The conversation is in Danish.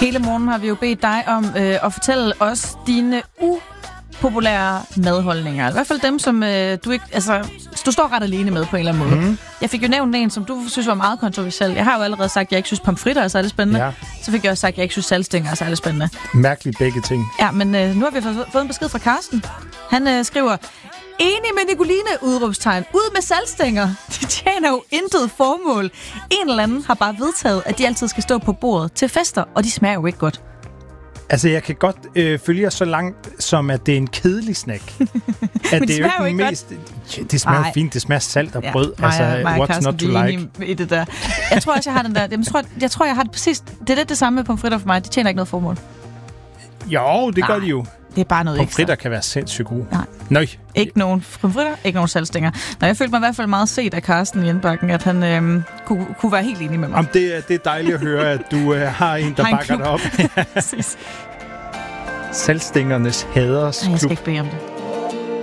Hele morgen har vi jo bedt dig om at fortælle os dine upopulære madholdninger. I hvert fald dem, som du ikke... Altså, du står ret alene med på en eller anden måde. Mm. Jeg fik jo nævnt en, som du synes var meget kontroversiel. Jeg har jo allerede sagt, at jeg ikke synes pomfritter er særlig spændende. Ja. Så fik jeg også sagt, at jeg ikke synes saltstænger er særlig spændende. Mærkeligt begge ting. Ja, men nu har vi fået en besked fra Karsten. Han skriver... Enig med Nicoline, udråbstegn. Ud med saltstænger. De tjener jo intet formål. En eller anden har bare vedtaget, at de altid skal stå på bordet til fester, og de smager jo ikke godt. Altså, jeg kan godt følge jer så langt, som at det er en kedelig snack. At men det er jo ikke mest... Det smager jo fint. Det smager salt og brød. Ja, what's Karsten, not to like? I det der. Jeg tror også, jeg har den der... Jeg tror, jeg har det præcis... Det er lidt det samme med pomfritter for mig. De tjener ikke noget formål. Jo, det gør de jo. Det er bare noget ekstra. Pomfritter kan være sindssygt gode. Nej. Ikke nogen pomfritter, ikke nogen saltstænger. Nå, jeg følte mig i hvert fald meget set af Karsten i indbakken, at han kunne være helt enig med mig. Jamen, det er dejligt at høre, at du har en, der bakker dig op. Præcis. Saltstængernes haders klub. Jeg skal ikke bede om det.